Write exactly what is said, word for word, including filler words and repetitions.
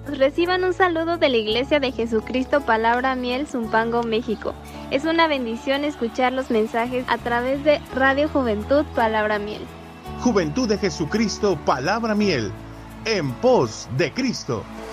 Reciban un saludo de la Iglesia de Jesucristo Palabra Miel, Zumpango, México. Es una bendición escuchar los mensajes a través de Radio Juventud Palabra Miel. Juventud de Jesucristo Palabra Miel, en pos de Cristo.